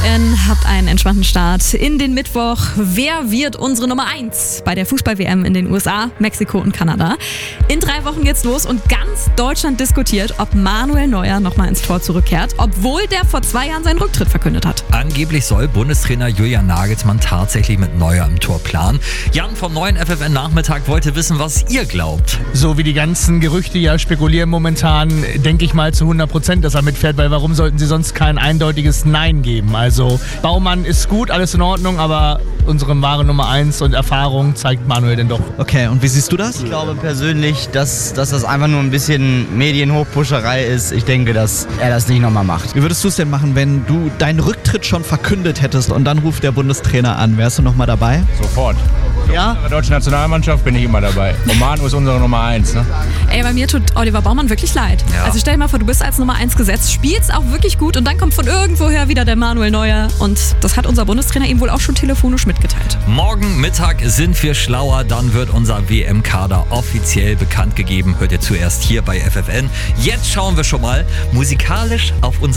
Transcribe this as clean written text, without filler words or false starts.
FFN, habt einen entspannten Start in den Mittwoch. Wer wird unsere Nummer 1 bei der Fußball-WM in den USA, Mexiko und Kanada? In 3 Wochen geht's los und ganz Deutschland diskutiert, ob Manuel Neuer nochmal ins Tor zurückkehrt, obwohl der vor 2 Jahren seinen Rücktritt verkündet hat. Angeblich soll Bundestrainer Julian Nagelsmann tatsächlich mit Neuer im Tor planen. Jan vom neuen FFN-Nachmittag wollte wissen, was ihr glaubt. So wie die ganzen Gerüchte ja spekulieren momentan, denke ich mal zu 100%, dass er mitfährt, weil warum sollten sie sonst kein eindeutiges Nein geben? Also Baumann ist gut, alles in Ordnung, aber unsere wahre Nummer 1 und Erfahrung zeigt Manuel denn doch. Okay, und wie siehst du das? Ich glaube persönlich, dass das einfach nur ein bisschen Medienhochpuscherei ist. Ich denke, dass er das nicht nochmal macht. Wie würdest du es denn machen, wenn du deinen Rücktritt schon verkündet hättest und dann ruft der Bundestrainer an? Wärst du nochmal dabei? Sofort. Ja? In der deutschen Nationalmannschaft bin ich immer dabei. Und Manu ist unsere Nummer 1. Ne? Ey, bei mir tut Oliver Baumann wirklich leid. Ja. Also stell dir mal vor, du bist als Nummer 1 gesetzt, spielst auch wirklich gut und dann kommt von irgendwoher wieder der Manuel Neuer. Und das hat unser Bundestrainer ihm wohl auch schon telefonisch mitgeteilt. Morgen Mittag sind wir schlauer, dann wird unser WM-Kader offiziell bekannt gegeben. Hört ihr zuerst hier bei FFN. Jetzt schauen wir schon mal musikalisch auf unser